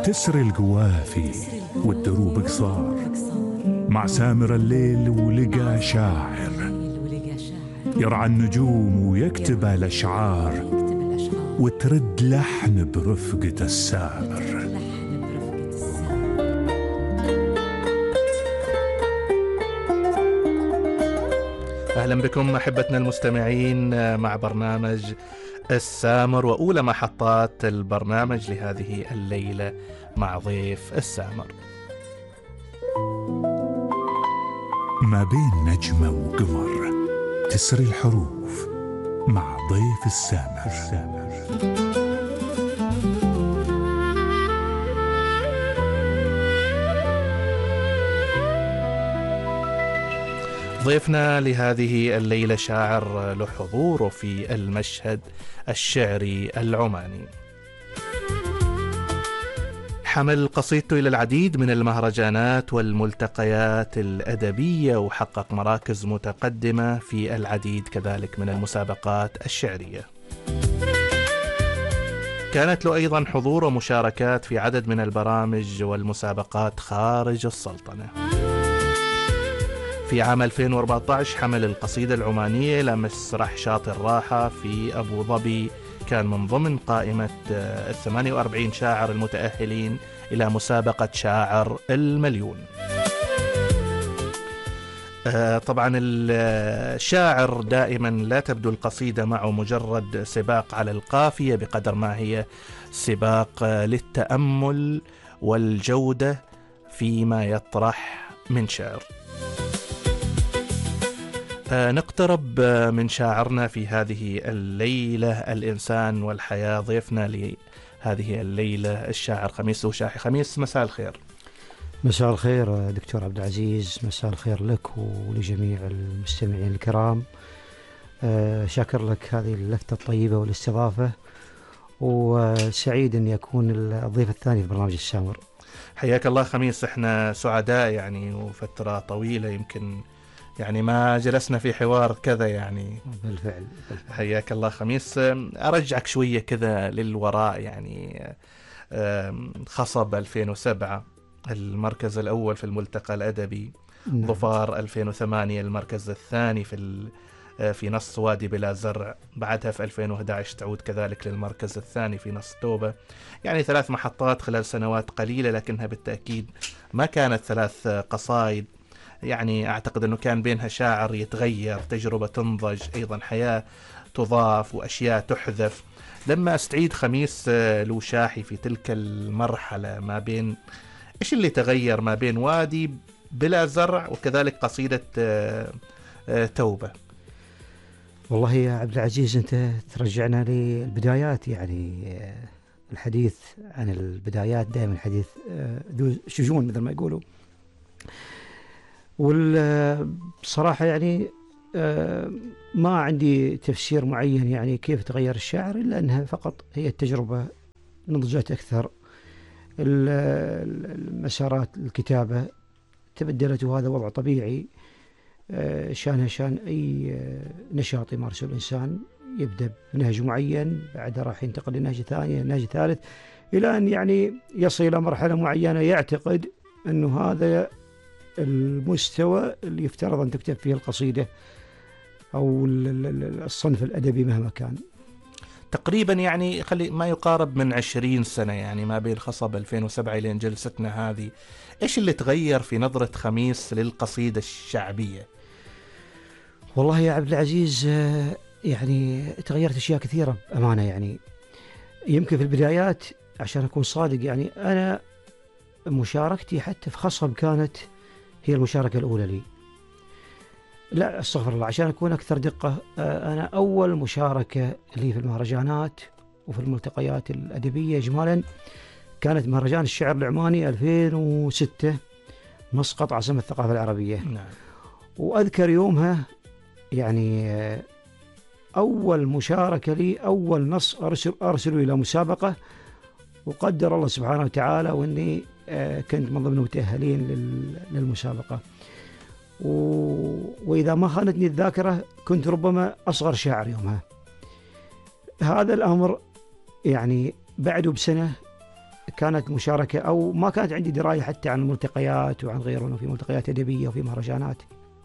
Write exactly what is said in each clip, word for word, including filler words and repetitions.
تسري القوافي والدروب قصار، مع سامر الليل ولقى شاعر يرعى النجوم ويكتب الأشعار، وترد لحن برفقة السامر. أهلا بكم أحبتنا المستمعين مع برنامج السامر وأولى محطات البرنامج لهذه الليلة مع ضيف السامر. ما بين نجمة وقمر تسري الحروف مع ضيف السامر, السامر. ضيفنا لهذه الليلة شاعر له حضور في المشهد الشعري العماني، حمل قصيدته إلى العديد من المهرجانات والملتقيات الأدبية، وحقق مراكز متقدمة في العديد كذلك من المسابقات الشعرية. كانت له أيضا حضور ومشاركات في عدد من البرامج والمسابقات خارج السلطنة. في عام ألفين وأربعة عشر حمل القصيدة العمانية لمسرح شاطئ الراحة في أبو ظبي، كان من ضمن قائمة الثمانية وأربعين شاعر المتأهلين إلى مسابقة شاعر المليون. طبعا الشاعر دائما لا تبدو القصيدة معه مجرد سباق على القافية بقدر ما هي سباق للتأمل والجودة فيما يطرح من شعر. نقترب من شاعرنا في هذه الليلة الإنسان والحياة. ضيفنا لهذه الليلة الشاعر خميس وشاحي. خميس، مساء الخير. مساء الخير دكتور عبد العزيز، مساء الخير لك ولجميع المستمعين الكرام. شاكر لك هذه اللفتة الطيبة والاستضافة، وسعيد أن يكون الضيف الثاني في برنامج السامر. حياك الله خميس، احنا سعداء يعني، وفترة طويلة يمكن يعني ما جلسنا في حوار كذا يعني. بالفعل, بالفعل. حياك الله خميس. أرجعك شوية كذا للوراء يعني. خصب ألفين وسبعة المركز الأول في الملتقى الأدبي. نعم. ظفار ألفين وثمانية المركز الثاني في في نص وادي بلا زرع. بعدها في ألفين وأحد عشر تعود كذلك للمركز الثاني في نص توبة. يعني ثلاث محطات خلال سنوات قليلة، لكنها بالتأكيد ما كانت ثلاث قصائد. يعني أعتقد أنه كان بينها شاعر يتغير، تجربة تنضج، أيضا حياة تضاف وأشياء تحذف. لما أستعيد خميس لوشاحي في تلك المرحلة، ما بين إيش اللي تغير ما بين وادي بلا زرع وكذلك قصيدة توبة؟ والله يا عبد العزيز أنت ترجعنا للبدايات، يعني الحديث عن البدايات دائما حديث ذو شجون مثل ما يقولوا. والصراحة يعني ما عندي تفسير معين يعني كيف تغير الشعر، إلا أنها فقط هي التجربة نضجت أكثر، المسارات الكتابة تبدلت، وهذا وضع طبيعي شانها شان أي نشاط يمارسه الإنسان. يبدأ بنهج معين، بعدها راح ينتقل لنهج ثاني، نهج ثالث، إلى أن يعني يصل إلى مرحلة معينة يعتقد أنه هذا المستوى اللي يفترض أن تكتب فيه القصيدة أو الصنف الأدبي مهما كان. تقريبا يعني خلي ما يقارب من عشرين سنة يعني ما بين خصب ألفين وسبعة إلى جلستنا هذه. إيش اللي تغير في نظرة خميس للقصيدة الشعبية؟ والله يا عبد العزيز يعني تغيرت أشياء كثيرة أمانة. يعني يمكن في البدايات عشان أكون صادق، يعني أنا مشاركتي حتى في خصب كانت هي المشاركة الأولى لي. لا استغفر الله، عشان أكون أكثر دقة، أنا أول مشاركة لي في المهرجانات وفي الملتقيات الأدبية إجمالا كانت مهرجان الشعر العماني ألفين وستة مسقط عاصمة الثقافة العربية. نعم. وأذكر يومها يعني أول مشاركة لي، أول نص أرسل أرسله إلى مسابقة، وقدر الله سبحانه وتعالى وإني كنت من ضمن المتأهلين للمسابقة. وإذا ما خانتني الذاكرة كنت ربما أصغر شاعر يومها. هذا الأمر يعني بعده بسنة كانت مشاركة أو ما كانت عندي دراية حتى عن الملتقيات وعن غيره، في ملتقيات أدبية وفي مهرجانات.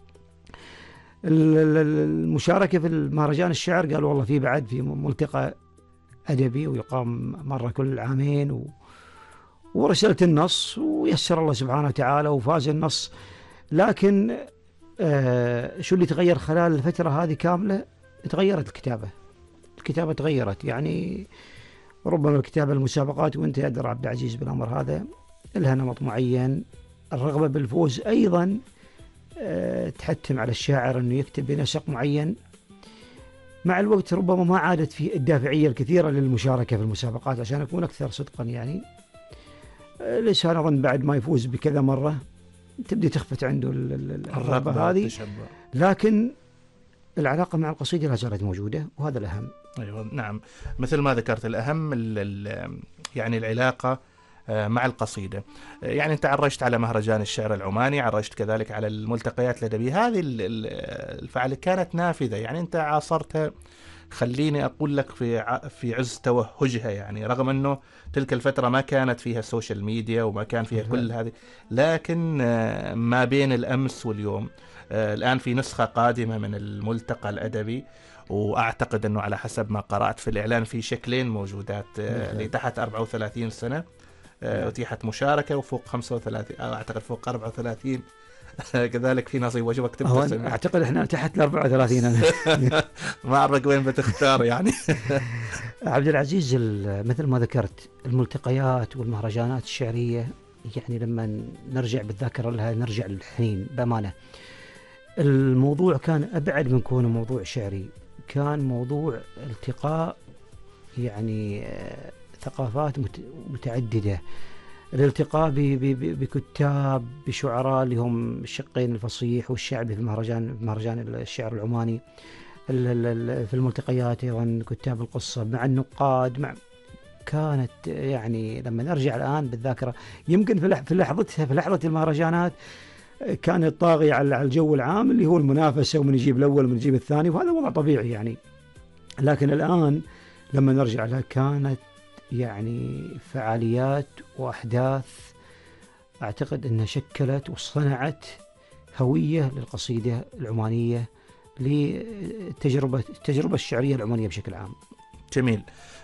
المشاركة في المهرجان الشعر قالوا والله في بعد في ملتقى أدبي ويقام مرة كل عامين، و ورسلت النص ويسر الله سبحانه وتعالى وفاز النص. لكن آه شو اللي تغير خلال الفترة هذه كاملة؟ تغيرت الكتابة، الكتابة تغيرت. يعني ربما الكتابة المسابقات، وانت أدرى عبد العزيز بالأمر هذا، لها نمط معين. الرغبة بالفوز أيضا أه تحتم على الشاعر أنه يكتب بنسق معين. مع الوقت ربما ما عادت في الدافعية الكثيرة للمشاركة في المسابقات، عشان أكون أكثر صدقا يعني أه ليش أنا أظن بعد ما يفوز بكذا مرة تبدي تخفت عنده الرغبة هذه. لكن العلاقة مع القصيدة لا زالت موجودة، وهذا الأهم. أيوة نعم، مثل ما ذكرت الأهم ال ال يعني العلاقة مع القصيدة. يعني أنت عرجت على مهرجان الشعر العماني، عرجت كذلك على الملتقيات الأدبية. هذه الفعالية كانت نافذة، يعني أنت عاصرتها، خليني أقول لك في في عز توهجها، يعني رغم أنه تلك الفترة ما كانت فيها السوشيال ميديا وما كان فيها كل هذه، لكن ما بين الأمس واليوم الآن في نسخة قادمة من الملتقى الأدبي، وأعتقد أنه على حسب ما قرأت في الإعلان في شكلين موجودات، لتحت أربعة وثلاثين سنة أتيحت مشاركة، وفوق خمسة وثلاثين أعتقد فوق أربعة وثلاثين كذلك في نصيب. وجبك تبتسم. أعتقد إحنا تحت ال أربعة وثلاثين أنا ما أعرف وين بتختار يعني. عبد العزيز، مثل ما ذكرت الملتقيات والمهرجانات الشعرية، يعني لما نرجع بالذاكرة لها نرجع للحنين بأمانة. الموضوع كان أبعد من كونه موضوع شعري، كان موضوع التقاء يعني ثقافات متعددة، الالتقاء بكتاب بشعراء اللي هم الشقين الفصيح والشعبي في المهرجان مهرجان الشعر العماني، في الملتقيات أيضا كتاب القصة مع النقاد، مع كانت يعني لما نرجع الآن بالذاكرة، يمكن في لحظتها في لحظة المهرجانات كانت طاغية على الجو العام اللي هو المنافسة، ومن يجيب الأول ومن يجيب الثاني، وهذا وضع طبيعي يعني. لكن الآن لما نرجع لها كانت يعني فعاليات وأحداث أعتقد أنها شكلت وصنعت هوية للقصيدة العمانية، للتجربة التجربة الشعرية العمانية بشكل عام. جميل.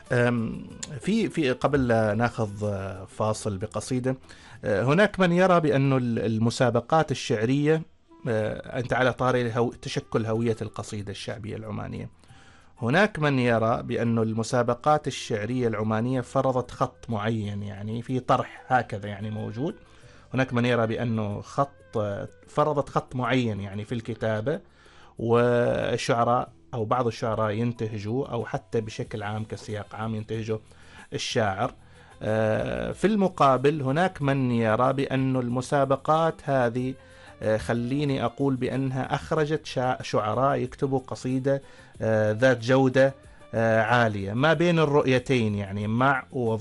في في قبل لا ناخذ فاصل بقصيدة، هناك من يرى بأن المسابقات الشعرية، أنت على طاري تشكل هوية القصيدة الشعبية العمانية، هناك من يرى بأن المسابقات الشعرية العمانية فرضت خط معين، يعني في طرح هكذا يعني موجود. هناك من يرى بأنه خط فرضت خط معين يعني في الكتابة، والشعراء أو بعض الشعراء ينتهجوا، أو حتى بشكل عام كسياق عام ينتهجوا الشاعر. في المقابل هناك من يرى بأن المسابقات هذه، خليني أقول بأنها أخرجت شعراء يكتبوا قصيدة ذات جودة عالية. ما بين الرؤيتين يعني مع وضع